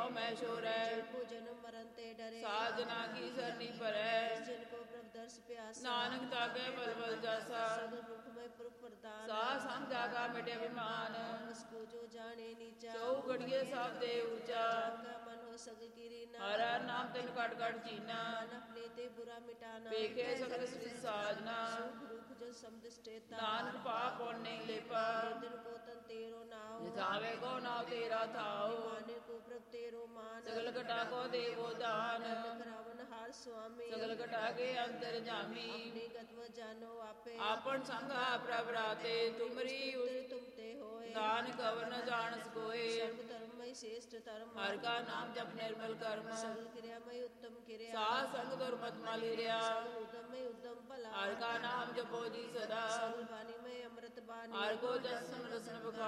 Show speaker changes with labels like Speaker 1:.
Speaker 1: मैं शोरै
Speaker 2: जिनको जन्म मरण ते डरे
Speaker 1: साजना की सरनी परै
Speaker 2: जिनको प्रभ दर्श प्यासा
Speaker 1: नानक ताके बल बल जासा
Speaker 2: सगल पुरखमय पुरख प्रदान
Speaker 1: सा संग जागा मिटे अभिमान
Speaker 2: आपस को जो जाने नीचा
Speaker 1: चौ घड़िए सब दे ऊंचा
Speaker 2: जाका मन हो सगल गिरीना
Speaker 1: हर हर नाम तिन कट कट चीना
Speaker 2: मन अपने ते बुरा मिटाना
Speaker 1: पेखे सगल सृष्टि साजना
Speaker 2: सुख दुख जो समदृष्टेता
Speaker 1: नानक पाप पुण्य नहीं लेपा
Speaker 2: दिन को तन तेरो नाव
Speaker 1: जितावे को नाव तेरा थाओ
Speaker 2: माने को प्रभ तेरो मान
Speaker 1: सगल घटा को देवो दान
Speaker 2: रावण हार स्वामी
Speaker 1: सगल घटा के अंतर जामी
Speaker 2: अपने गत्व जानो आपे
Speaker 1: आपन संग प्रभ राते तुमरी
Speaker 2: तुम ते होए
Speaker 1: दान कवर न जान सकोए
Speaker 2: सर्व धर्ममय श्रेष्ठ धर्म
Speaker 1: हर का नाम जप निर्मल कर्म
Speaker 2: सगल क्रियामय उत्तम क्रिया
Speaker 1: साध संग दुर्मत मलिरिया
Speaker 2: सगल उद्यममय उद्यम भला
Speaker 1: हर का नाम जपो जी सदा
Speaker 2: सगल वाणी में अमृत बानी
Speaker 1: हर को जसन रसन बखा